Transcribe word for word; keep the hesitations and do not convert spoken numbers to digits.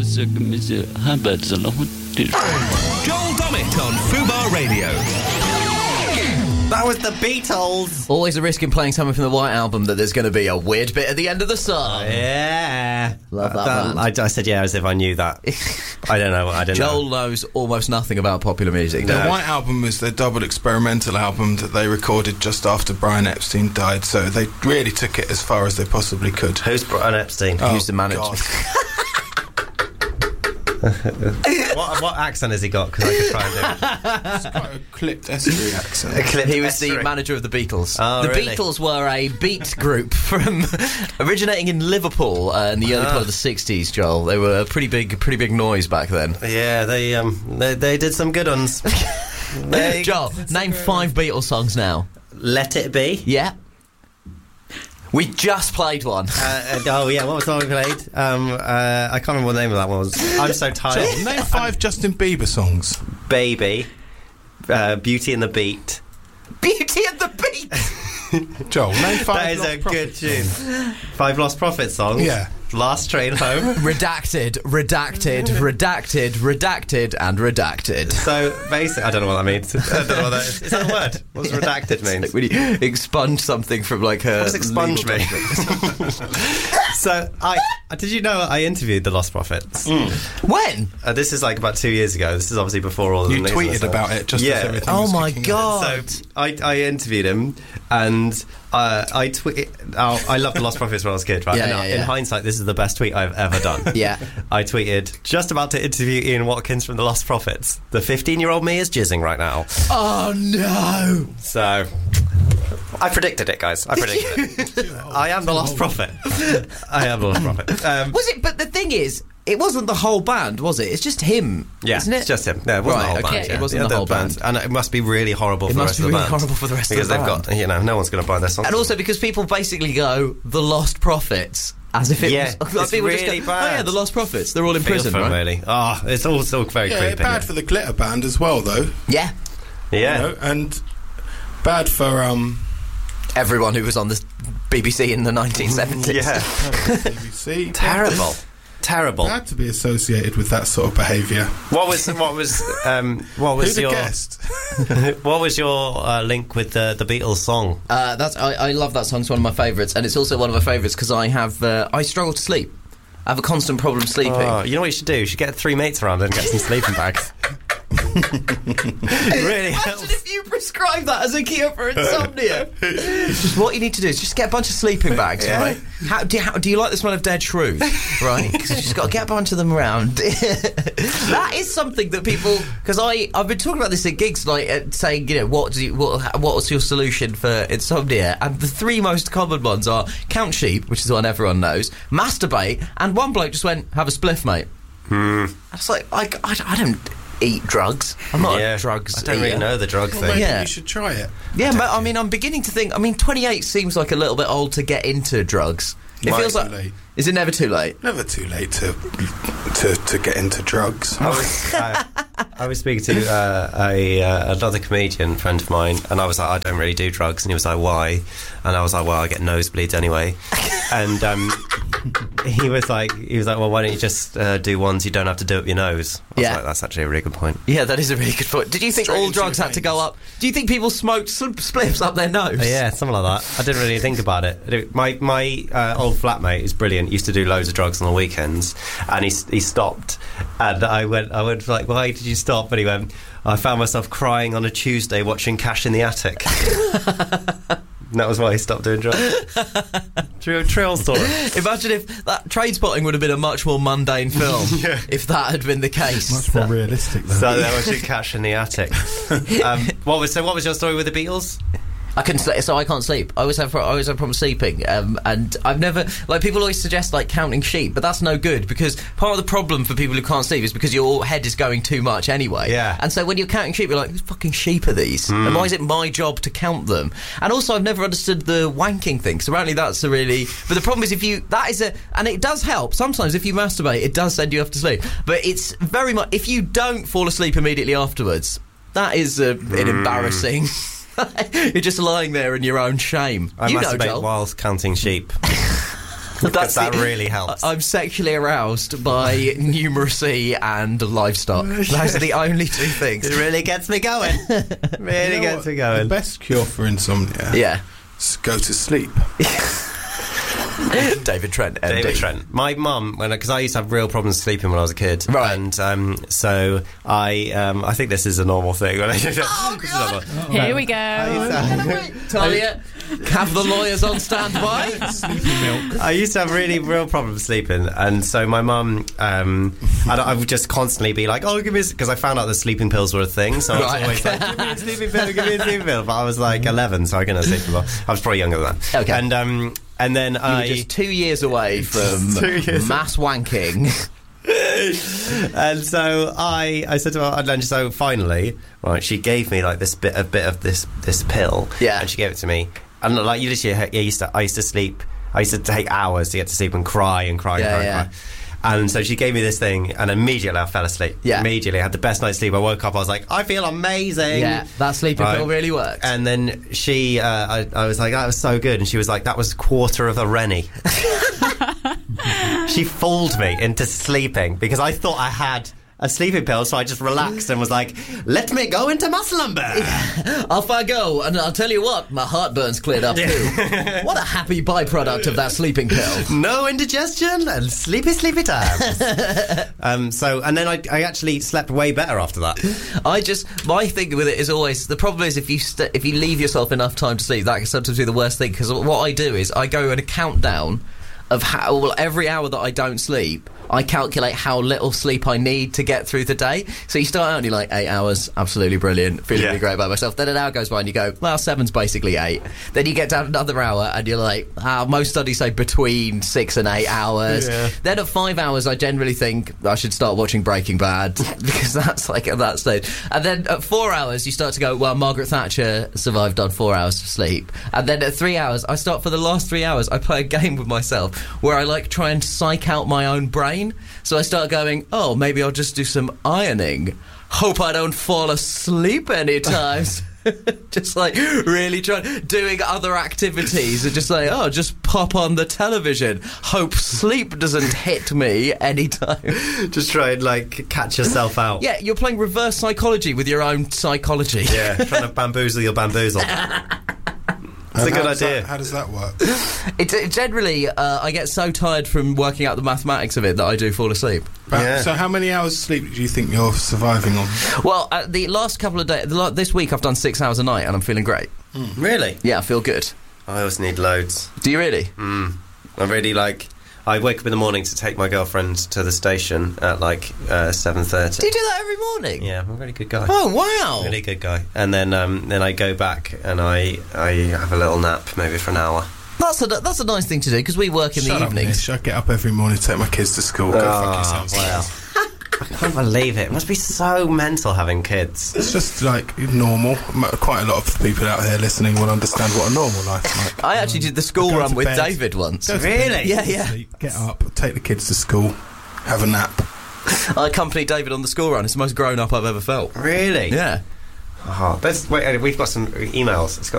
Monsieur Hubbard. Joel Dommett on Fubar Radio. That was the Beatles. Always a risk in playing something from the White Album that there's going to be a weird bit at the end of the song. Yeah. Love that, that band. I, I said yeah as if I knew that. I don't know. I don't Joel know. knows almost nothing about popular music. The No. White Album was their double experimental album that they recorded just after Brian Epstein died, so they really took it as far as they possibly could. Who's Brian Epstein? Oh, Who's the manager? God. what, what accent has he got? Because I could try and do it. It's quite a clipped estuary accent. A clip He was the estuary. manager of the Beatles. Oh, the really? Beatles were a beat group from originating in Liverpool uh, in the early Ah. part of the sixties. Joel, they were a pretty big, pretty big noise back then. Yeah, they um they, they did some good ones. They- Joel, name five Beatles songs now. Let It Be. Yeah. We just played one. Uh, uh, oh yeah, what was the one we played? Um, uh, I can't remember what the name of that was. I'm so tired. Joel, name five Justin Bieber songs. Baby, uh, Beauty and the Beat. Beauty and the Beat. Joel, name five That is Lost a good Prophets tune. songs. Five Lost Prophets songs. Yeah. Last Train Home. Redacted, redacted, redacted, redacted, and redacted. So basically, I don't know what that means. I don't know what that is. Is that a word? What does redacted mean? Like when you expunge something from like a. What does expunge legal mean? document. So I did you know I interviewed the Lost Prophets? When? Uh, this is like about two years ago. This is obviously before all the You news and tweeted stuff. about it just Yeah. as everything Oh was my kicking God. So I, I interviewed him, and uh, I tweet. Oh, I loved the Lost Prophets when I was a kid, right? Yeah, And yeah, in yeah. hindsight, this is the best tweet I've ever done. Yeah. I tweeted, just about to interview Ian Watkins from the Lost Prophets. The fifteen-year-old me is jizzing right now. Oh no! So I predicted it, guys. I predicted it. I am the Lost Prophet. I am the Lost Prophet. Um, Was it? But the thing is, it wasn't the whole band, was it? It's just him, yeah, isn't it? it's just him. No, it wasn't Right, the whole okay, band. it yeah. wasn't Yeah, the whole band. and it must be really horrible It for the must rest be of the really band. horrible for the rest of because the they've band. got, you know, no one's going to buy their songs. And also because people basically go the Lost Prophets as if it Yeah, was. Like it's people really just go, bad. Oh yeah, the Lost Prophets. They're all in Feels prison, for 'em, right? really. Oh, it's all still very Yeah, creepy. bad for the Glitter Band as well, though. Yeah. Yeah. You know, and bad for um. Everyone who was on the B B C in the nineteen seventies. Yeah. B B C. Terrible. Terrible. Bad to be associated with that sort of behaviour. What was what was um what was Who'd have your guessed? what was your uh, link with the the Beatles song? Uh, that's I, I love that song. It's one of my favourites, and it's also one of my favourites because I have uh, I struggle to sleep. I have a constant problem sleeping. Oh, you know what you should do? You should get three mates around and get some sleeping bags. Really Imagine helps. if you prescribe that as a cure for insomnia. Just what you need to do is just get a bunch of sleeping bags, Yeah. right? How do, you, how do you like the smell of dead shrews? Right? Because you just got to get a bunch of them around. That is something that people, because I I've been talking about this at gigs, like uh, saying, you know, what do you what what was your solution for insomnia? And the three most common ones are count sheep, which is the one everyone knows, masturbate, and one bloke just went have a spliff, mate. Hmm. I was like, I, I, I don't eat drugs. I'm not Yeah. a drugs. I don't really eater. know the drug Well, thing. maybe Yeah. you should try it. Yeah, but I mean, I'm beginning to think. I mean, twenty-eight seems like a little bit old to get into drugs. It Might feels be like. late. Is it never too late? Never too late to to to get into drugs. I was, uh, I was speaking to uh, a uh, another comedian friend of mine, and I was like, I don't really do drugs, and he was like, why? And I was like, well, I get nosebleeds anyway. And um, he was like, he was like, well, why don't you just uh, do ones you don't have to do up your nose? I was Yeah. like, that's actually a really good point. Yeah, that is a really good point. Did you think Straight all into drugs your had to veins. go up? Do you think people smoked sl- spliffs up their nose? Uh, yeah, something like that. I didn't really think about it. My my uh, old flatmate is brilliant. Used to do loads of drugs on the weekends, and he he stopped. And I went, I went like, why did you stop? And he went, I found myself crying on a Tuesday watching Cash in the Attic. And that was why he stopped doing drugs. True, true story. Imagine if that Train Spotting would have been a much more mundane film if that had been the case. Much more realistic, though. So they watching Cash in the Attic. Um, what was so? What was your story with the Beatles? I couldn't sleep, so I can't sleep. I always have I always have problem sleeping, um, and I've never like people always suggest like counting sheep, but that's no good because part of the problem for people who can't sleep is because your head is going too much anyway. Yeah. And so when you're counting sheep, you're like, whose fucking sheep are these? And why is it my job to count them? And also, I've never understood the wanking thing because apparently that's a really. But the problem is if you that is a and it does help sometimes if you masturbate, it does send you off to sleep. But it's very much if you don't fall asleep immediately afterwards, that is a, an embarrassing. You're just lying there in your own shame. I you know, masturbate Joel. whilst counting sheep. Because that the- really helps. I'm sexually aroused by numeracy and livestock. Those are the only two things. It really gets me going. Really You know gets what? me going. The best cure for insomnia Yeah. is go to sleep. David Trent, M D. David Trent. My mum, when because I used to have real problems sleeping when I was a kid, Right. And um, so I, um, I think this is a normal thing. Oh God. Here we go. Talia, have the lawyers on standby. I used to have really real problems sleeping, and so my mum, um, I, I would just constantly be like, "Oh, give me," because I found out that sleeping pills were a thing. So I was Right, always okay. like, "Give me a sleeping pill, give me a sleeping pill." But I was like eleven, so I couldn't sleep for long. I was probably younger than that. Okay. And um, and then You I were just two years away from Two years mass wanking. and so I, I said to her, and then so finally, right, she gave me like this bit, a bit of this, this pill, Yeah. and she gave it to me, and like you literally, I used to, I used to sleep, I used to take hours to get to sleep and cry and cry and Yeah, cry yeah. and cry. And so she gave me this thing, and immediately I fell asleep. Yeah. Immediately, I had the best night's sleep. I woke up, I was like, I feel amazing. Yeah, that sleeping Right. pill really works. And then she, uh, I, I was like, that was so good. And she was like, that was a quarter of a Rennie. She fooled me into sleeping because I thought I had a sleeping pill, so I just relaxed and was like, let me go into my slumber. Off I go, and I'll tell you what, my heartburn's cleared up too. What a happy byproduct of that sleeping pill. No indigestion and sleepy, sleepy times. um, so, and then I, I actually slept way better after that. I just, my thing with it is always, the problem is if you st- if you leave yourself enough time to sleep, that can sometimes be the worst thing, because what I do is I go and count down of how, well, every hour that I don't sleep, I calculate how little sleep I need to get through the day. So you start out and you're like, eight hours, absolutely brilliant, feeling Yeah. really great about myself. Then an hour goes by and you go, well, seven's basically eight. Then you get down another hour and you're like, ah, most studies say between six and eight hours. Yeah. Then at five hours, I generally think I should start watching Breaking Bad because that's like at that stage. And then at four hours, you start to go, well, Margaret Thatcher survived on four hours of sleep. And then at three hours, I start for the last three hours, I play a game with myself where I like try and psych out my own brain. So I start going, oh, maybe I'll just do some ironing. Hope I don't fall asleep anytime. Just like really trying, doing other activities and just like, oh, just pop on the television. Hope sleep doesn't hit me anytime. Just try and like catch yourself out. Yeah, you're playing reverse psychology with your own psychology. Yeah, trying to bamboozle your bamboozle. That's a And good how does idea. That, how does that work? It, it generally, uh, I get so tired from working out the mathematics of it that I do fall asleep. But- Yeah. So how many hours sleep do you think you're surviving on? Well, uh, the last couple of days, the la- this week I've done six hours a night and I'm feeling great. Really? Yeah, I feel good. I always need loads. Do you really? Mm. I really like. I wake up in the morning to take my girlfriend to the station at like uh, seven thirty. Do you do that every morning? Yeah, I'm a really good guy. Oh, wow. Really good guy. And then um, then I go back and I I have a little nap maybe for an hour. That's a, that's a nice thing to do because we work in Shut the up, evenings. Nish. I get up every morning to take my kids to school. Go fuck yourselves. wow. I can't believe it. It must be so mental having kids. It's just like normal. M- Quite a lot of people out here listening will understand what a normal life's like. I actually did the school Go run to with bed. David once. Go to Really? bed, Yeah, yeah. sleep, Get up, take the kids to school, have a nap. I accompanied David on the school run. It's the most grown up I've ever felt. Really? Yeah. Oh, let's, wait, we've got some emails. It's got